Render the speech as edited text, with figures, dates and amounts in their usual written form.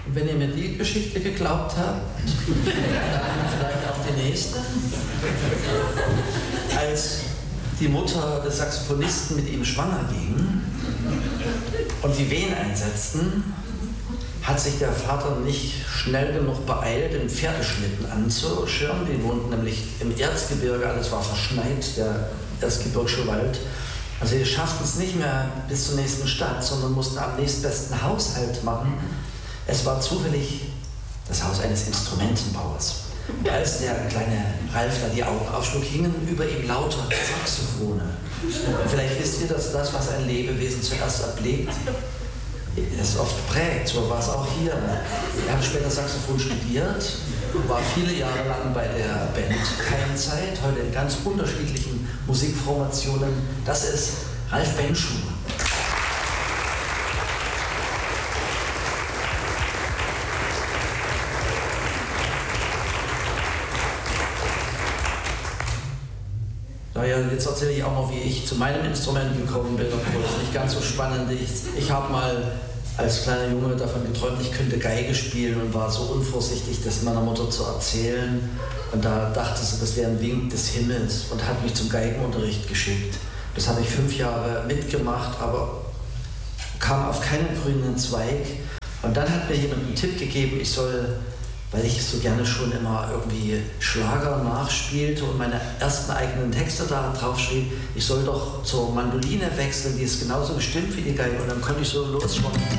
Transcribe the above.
Und wenn ihr mir die Geschichte geglaubt habt, dann vielleicht auch die nächste. Als die Mutter des Saxophonisten mit ihm schwanger ging und die Wehen einsetzten, hat sich der Vater nicht schnell genug beeilt, den Pferdeschlitten anzuschirmen. Die wohnten nämlich im Erzgebirge, alles war verschneit, der Erzgebirgische Wald. Also sie schafften es nicht mehr bis zur nächsten Stadt, sondern mussten am nächstbesten Haushalt machen. Es war zufällig das Haus eines Instrumentenbauers. Und als der kleine Ralf da die Augen aufschlug, hingen über ihm lauter Saxophone. Und vielleicht wisst ihr, dass das, was ein Lebewesen zuerst erblickt, es oft prägt. So war es auch hier. Er hat später Saxophon studiert, war viele Jahre lang bei der Band Keimzeit, heute in ganz unterschiedlichen Musikformationen. Das ist Ralf Benschuh. Naja, jetzt erzähle ich auch noch, wie ich zu meinem Instrument gekommen bin, obwohl es nicht ganz so spannend ist. Ich habe mal als kleiner Junge davon geträumt, ich könnte Geige spielen und war so unvorsichtig, das meiner Mutter zu erzählen. Und da dachte sie, das wäre ein Wink des Himmels und hat mich zum Geigenunterricht geschickt. Das habe ich 5 Jahre mitgemacht, aber kam auf keinen grünen Zweig. Und dann hat mir jemand einen Tipp gegeben, ich soll, weil ich so gerne schon immer irgendwie Schlager nachspielte und meine ersten eigenen Texte da drauf schrieb, ich soll doch zur Mandoline wechseln, die ist genauso gestimmt wie die Geige. Und dann konnte ich so losschwimmen.